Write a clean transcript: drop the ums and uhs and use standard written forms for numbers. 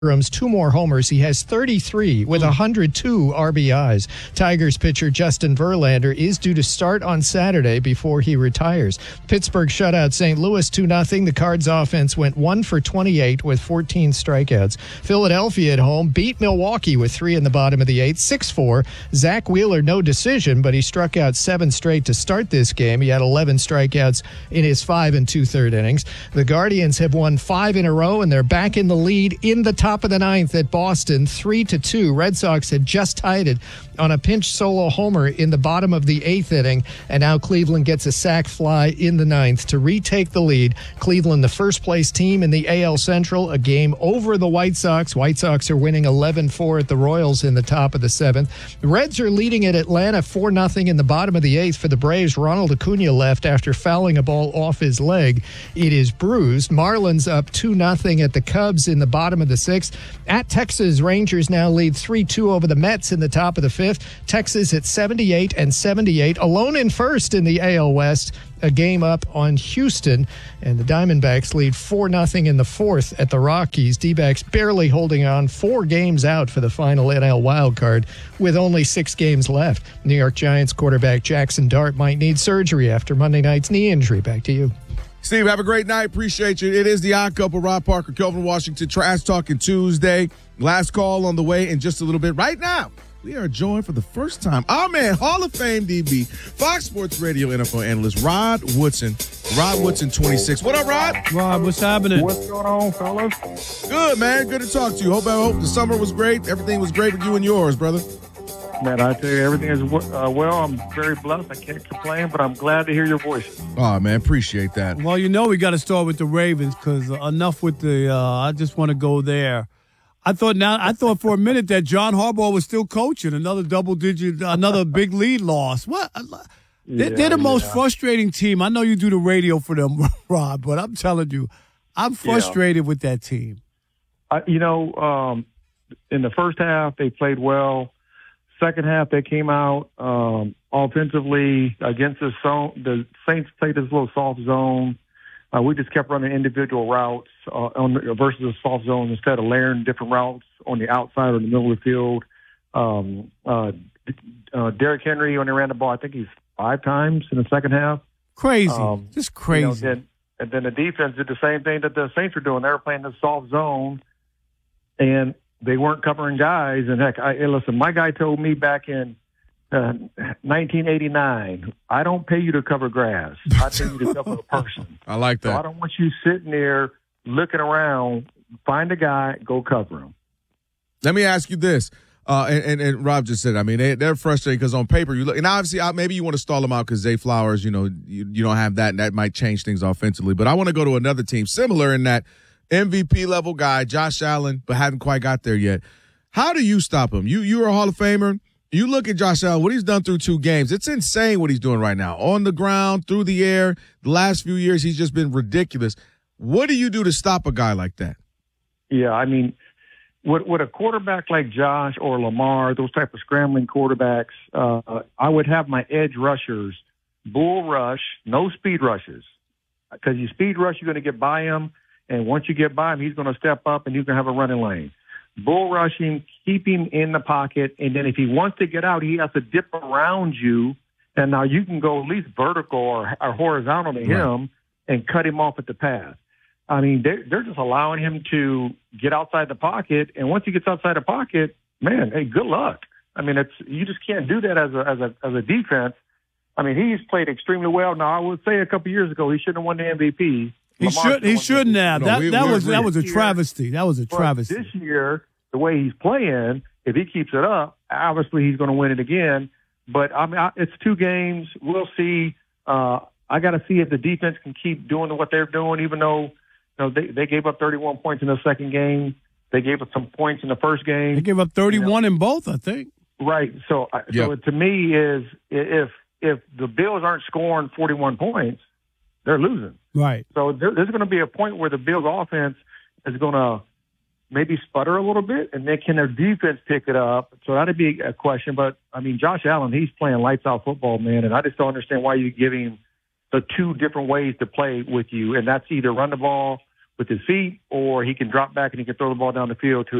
2 more homers. He has 33 with 102 RBIs. Tigers pitcher Justin Verlander is due to start on Saturday before he retires. Pittsburgh shut out St. Louis 2-0. The Cards offense went 1 for 28 with 14 strikeouts. Philadelphia at home beat Milwaukee with 3 in the bottom of the 8th, 6-4. Zach Wheeler, no decision, but he struck out 7 straight to start this game. He had 11 strikeouts in his 5 2/3 innings. The Guardians have won 5 in a row, and they're back in the lead in the top of the 9th at Boston, 3-2. Red Sox had just tied it on a pinch solo homer in the bottom of the 8th inning, and now Cleveland gets a sac fly in the 9th to retake the lead. Cleveland, the first-place team in the AL Central, a game over the White Sox. White Sox are winning 11-4 at the Royals in the top of the 7th. The Reds are leading at Atlanta 4-0 in the bottom of the 8th. For the Braves, Ronald Acuna left after fouling a ball off his leg. It is bruised. Marlins up 2-0 at the Cubs in the bottom of the 6th. At Texas, Rangers now lead 3-2 over the Mets in the top of the 5th. Texas at 78-78, alone in first in the AL West, a game up on Houston. And the Diamondbacks lead 4-0 in the 4th at the Rockies. D-backs barely holding on, 4 games out for the final NL wildcard with only 6 games left. New York Giants quarterback Jackson Dart might need surgery after Monday night's knee injury. Back to you. Steve, have a great night. Appreciate you. It is the Odd Couple, Rob Parker, Kelvin Washington, Trash Talking Tuesday. Last call on the way in just a little bit. Right now, we are joined for the first time, our man, Hall of Fame DB, Fox Sports Radio NFL analyst, Rod Woodson. Rod Woodson, 26. What up, Rod? Rod, what's happening? What's going on, fellas? Good, man. Good to talk to you. I hope the summer was great. Everything was great with you and yours, brother. Man, I tell you, everything is well. I'm very blessed. I can't complain, but I'm glad to hear your voices. Oh, man, appreciate that. Well, we got to start with the Ravens because enough with the I just want to go there. I thought for a minute that John Harbaugh was still coaching. Another another big lead loss. What? They're the most frustrating team. I know you do the radio for them, Rob, but I'm telling you, I'm frustrated with that team. In the first half, they played well. Second half, they came out offensively against the zone. The Saints played this little soft zone. We just kept running individual routes versus a soft zone instead of layering different routes on the outside or the middle of the field. Derrick Henry, when they ran the ball, I think he's 5 times in the second half. Crazy. Just crazy. And then the defense did the same thing that the Saints were doing. They were playing the soft zone, and they weren't covering guys. And, heck, listen, my guy told me back in 1989, I don't pay you to cover grass. I pay you to cover a person. I like that. So I don't want you sitting there looking around. Find a guy, go cover him. Let me ask you this. And Rob just said, I mean, they're frustrated because on paper you look, and obviously maybe you want to stall them out because Zay Flowers, you don't have that, and that might change things offensively. But I want to go to another team similar in that MVP level guy, Josh Allen, but haven't quite got there yet. How do you stop him? You're a Hall of Famer. You look at Josh Allen, what he's done through 2 games. It's insane what he's doing right now. On the ground, through the air. The last few years, he's just been ridiculous. What do you do to stop a guy like that? Yeah, I mean, with a quarterback like Josh or Lamar, those type of scrambling quarterbacks, I would have my edge rushers bull rush, no speed rushes. Because you speed rush, you're going to get by him. And once you get by him, he's going to step up and you can have a running lane. Bull rush him, keep him in the pocket, and then if he wants to get out, he has to dip around you, and now you can go at least vertical or horizontal to him and cut him off at the pass. I mean, they're just allowing him to get outside the pocket, and once he gets outside the pocket, man, hey, good luck. I mean, you just can't do that as a defense. I mean, he's played extremely well. Now, I would say a couple years ago he shouldn't have won the MVP. He shouldn't have. That was a travesty. That was a travesty. This year, the way he's playing, if he keeps it up, obviously he's going to win it again. But I mean, it's 2 games. We'll see. I got to see if the defense can keep doing what they're doing, even though they gave up 31 points in the second game. They gave up some points in the first game. They gave up 31 in both, I think. Right. So to me is if the Bills aren't scoring 41 points, they're losing. Right. So there's going to be a point where the Bills' offense is going to maybe sputter a little bit, and then can their defense pick it up? So that'd be a question. But, I mean, Josh Allen, he's playing lights-out football, man, and I just don't understand why you give him the 2 different ways to play with you, and that's either run the ball with his feet, or he can drop back and he can throw the ball down the field to